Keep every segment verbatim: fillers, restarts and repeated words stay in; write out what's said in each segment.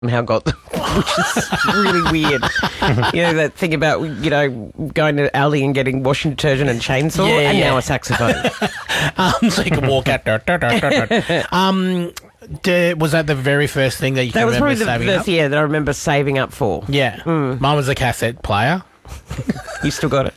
somehow got them, which is really weird. You know, that thing about, you know, going to Aldi and getting washing detergent and chainsaw, Yeah, and yeah. now a saxophone. um, so you can walk out. Da, da, da, da, da. Um, d- was that the very first thing that you That can was remember probably the saving first up? year that I remember saving up for. Yeah. Mine was a cassette player. You still got it?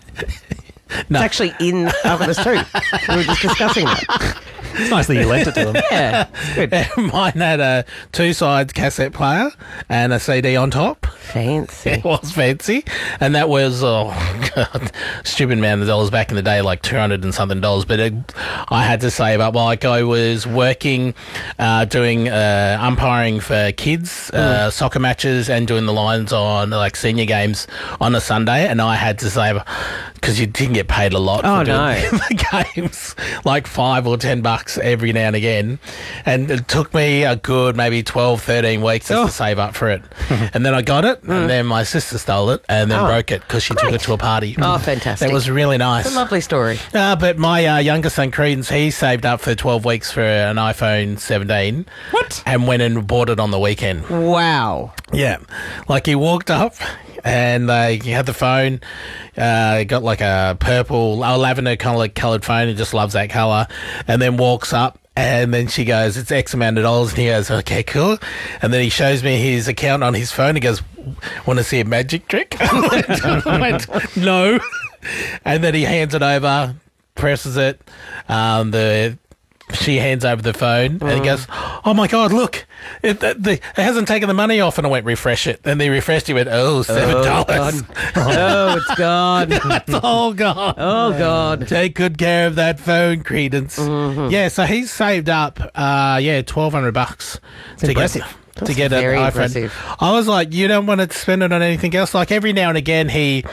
No. It's actually in Others too. We were just discussing that. It's nice that you lent it to them. Yeah, good. Mine had a two-side cassette player and a C D on top. Fancy. It was fancy. And that was, oh, God, stupid amount of dollars back in the day, like two hundred and something dollars. But it, I had to save up. Like, I was working, uh, doing uh, umpiring for kids, uh, soccer matches, and doing the lines on, like, senior games on a Sunday. And I had to save, because you didn't get paid a lot Oh, for doing no. the games, like five or ten bucks every now and again. And it took me a good maybe twelve, thirteen weeks just Oh. to save up for it. And then I got it, and then my sister stole it and then Oh, broke it because she took great. it to a party. Oh, fantastic. That was really nice. It's a lovely story. Uh, but my uh, younger son, Credence, he saved up for twelve weeks for an iPhone seventeen. What? And went and bought it on the weekend. Wow. Yeah. Like, he walked up and uh, he had the phone. Uh, he got like a purple, a lavender colour coloured phone. He just loves that colour. And then walks up. And then she goes, it's X amount of dollars. And he goes, okay, cool. And then he shows me his account on his phone. He goes, want to see a magic trick? I went, no. And then he hands it over, presses it. Um, the She hands over the phone. And he goes, oh, my God, look. It, the, the, it hasn't taken the money off. And I went, refresh it. And they refreshed. He went, oh, seven dollars. Oh, it's gone. That's all gone. Oh, God. Take good care of that phone, Credence. Mm-hmm. Yeah, so he's saved up, uh, yeah, twelve hundred bucks to impressive. get That's to get an very iPhone. impressive. I was like, you don't want to spend it on anything else. Like, every now and again, he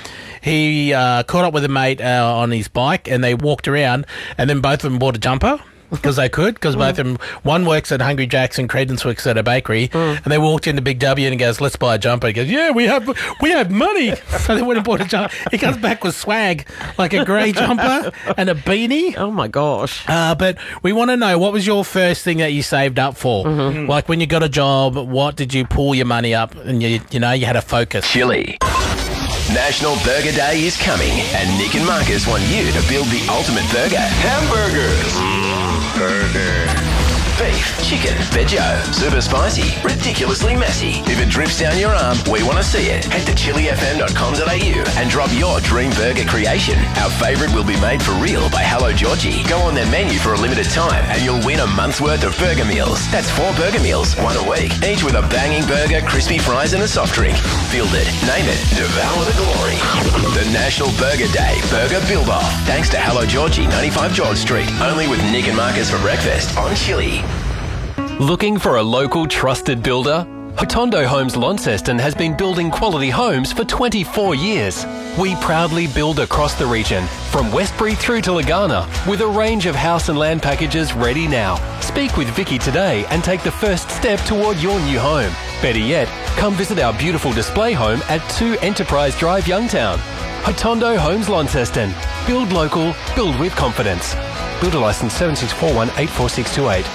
he uh, caught up with a mate uh, on his bike, and they walked around, and then both of them bought a jumper. Because they could, because both of them, one works at Hungry Jack's and Credence works at a bakery, and they walked into Big W and he goes, let's buy a jumper. He goes, yeah, we have we have money. So they went and bought a jumper. He comes back with swag, like a grey jumper and a beanie. Oh, my gosh. Uh, but we want to know, what was your first thing that you saved up for? Like, when you got a job, what did you pull your money up and, you you know, you had a focus? Chili. National Burger Day is coming, and Nick and Marcus want you to build the ultimate burger. Hamburgers. Mm, burger. Beef, chicken, veggie, super spicy, ridiculously messy. If it drips down your arm, we want to see it. Head to chili f m dot com dot a u and drop your dream burger creation. Our favourite will be made for real by Hello Georgie. Go on their menu for a limited time and you'll win a month's worth of burger meals. That's four burger meals, one a week, each with a banging burger, crispy fries and a soft drink. Build it, name it, devour the glory. The National Burger Day Burger Build-Off. Thanks to Hello Georgie, ninety-five George Street. Only with Nick and Marcus for breakfast on Chili. Looking for a local trusted builder? Hotondo Homes Launceston has been building quality homes for twenty-four years. We proudly build across the region, from Westbury through to Lagana, with a range of house and land packages ready now. Speak with Vicky today and take the first step toward your new home. Better yet, come visit our beautiful display home at two Enterprise Drive, Youngtown. Hotondo Homes Launceston. Build local, build with confidence. Builder license seven six four one eight four six two eight.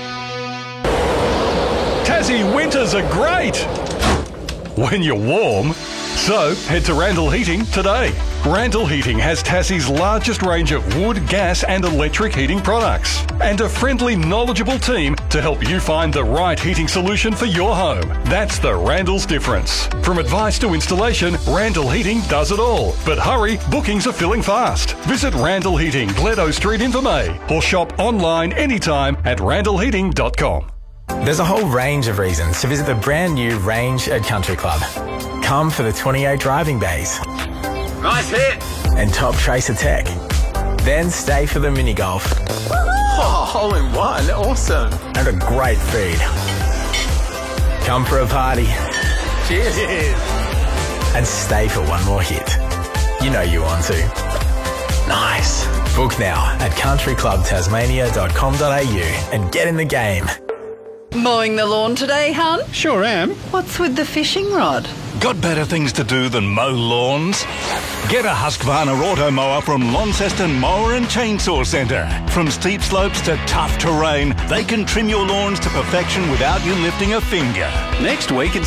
Tassie winters are great when you're warm. So head to Randall Heating today. Randall Heating has Tassie's largest range of wood, gas and electric heating products and a friendly, knowledgeable team to help you find the right heating solution for your home. That's the Randall's difference. From advice to installation, Randall Heating does it all. But hurry, bookings are filling fast. Visit Randall Heating, Gledo Street in Vermey, or shop online anytime at randall heating dot com. There's a whole range of reasons to visit the brand new Range at Country Club. Come for the twenty-eight driving bays. Nice hit. And top tracer tech. Then stay for the mini golf. Oh, hole in one. Awesome. And a great feed. Come for a party. Cheers. And stay for one more hit. You know you want to. Nice. Book now at country club tasmania dot com dot a u and get in the game. Mowing the lawn today, hun? Sure am. What's with the fishing rod? Got better things to do than mow lawns? Get a Husqvarna auto mower from Launceston Mower and Chainsaw Centre. From steep slopes to tough terrain, they can trim your lawns to perfection without you lifting a finger. Next week, it's